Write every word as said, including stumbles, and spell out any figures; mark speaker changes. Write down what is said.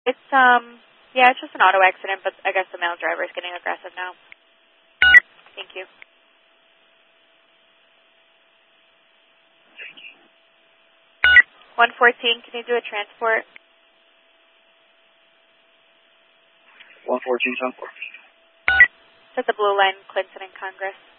Speaker 1: It's, um, yeah, it's just an auto accident, but I guess the male driver is getting aggressive now. Thank you. one fourteen, can you do a transport?
Speaker 2: one fourteen, ten four.
Speaker 1: It's at the Blue Line, Clinton and Congress.